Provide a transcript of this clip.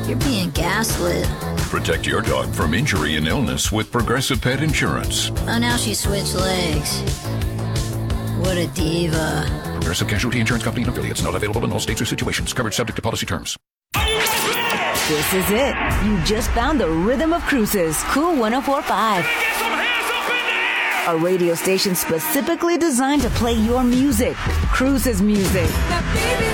You're being gaslit. Protect your dog from injury and illness with Progressive Pet Insurance. Oh, now she switched legs. What a diva. Progressive Casualty Insurance Company and affiliates. Not available in all states or situations. Coverage subject to policy terms. This is it. You just found the rhythm of Cruises. Cool 104.5. A radio station specifically designed to play your music. Cruises music. Now, baby,